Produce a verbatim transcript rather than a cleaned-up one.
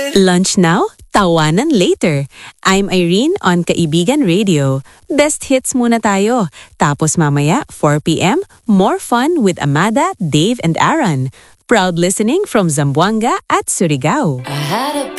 Lunch now, tawanan later. I'm Irene on Kaibigan Radio. Best hits muna tayo. Tapos mamaya, four p.m, more fun with Amada, Dave, and Aaron. Proud listening from Zamboanga at Surigao. I had a